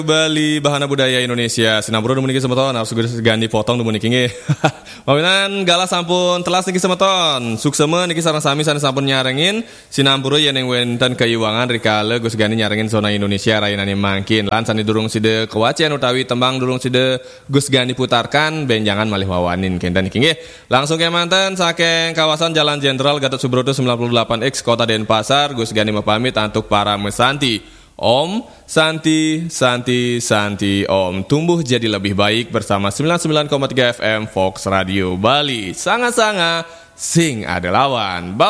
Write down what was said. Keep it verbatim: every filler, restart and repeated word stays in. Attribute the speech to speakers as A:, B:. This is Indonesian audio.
A: Bali Bahana Budaya Indonesia sinamburu nu meuniki semeton harus ganti potong nu meuniki nge. Paminan gala sampun telas niki semeton. Sukseme niki sareng sami sanes sampun nyarengin sinamburu yen ing wenten kaiwangan rikale Gus Gani nyarengin zona Indonesia rainane mangkin. Lan sani durung side kewacian utawi tembang durung side Gus Gani putarkan benjangan malih wawanin kenten niki nggih. Langsung ke manten saking kawasan Jalan Jenderal Gatot Subroto sembilan puluh delapan X Kota Denpasar Gus Gani mapamit antuk para mesanti. Om, Santi, Santi, Santi, Om tumbuh jadi lebih baik bersama sembilan puluh sembilan koma tiga F M Fox Radio Bali. Sanga-sanga, sing ada lawan.